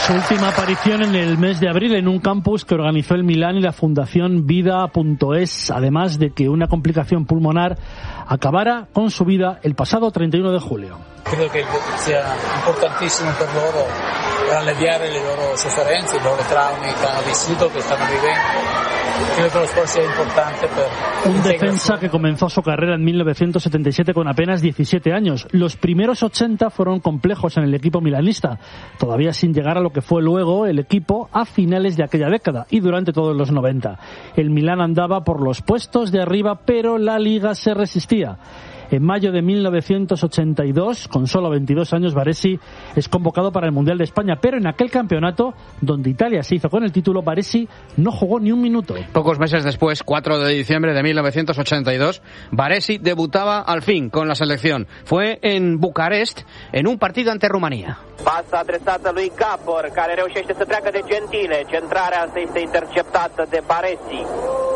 Su última aparición en el mes de abril en un campus que organizó el Milán y la Fundación Vida.es, además de que una complicación pulmonar acabara con su vida el pasado 31 de julio. Creo que sea importantísimo per loro alleviare le loro sofferenze, i loro traumi che hanno vissuto, che stanno vivendo. Creo que lo sport sea importante per un defensa que comenzó su carrera en 1977 con apenas 17 años. Los primeros 80 fueron complejos en el equipo milanista, todavía sin llegar a lo que fue luego el equipo a finales de aquella década y durante todos los 90. El Milán andaba por los puestos de arriba, pero la Liga se resistía. En mayo de 1982, con solo 22 años, Baresi es convocado para el Mundial de España, pero en aquel campeonato, donde Italia se hizo con el título, Baresi no jugó ni un minuto. Pocos meses después, 4 de diciembre de 1982, Baresi debutaba al fin con la selección. Fue en Bucarest, en un partido ante Rumanía. Passa adresată lui Capor, care reușește să treacă de Gentile. Centrarea asta este interceptată de Baresi.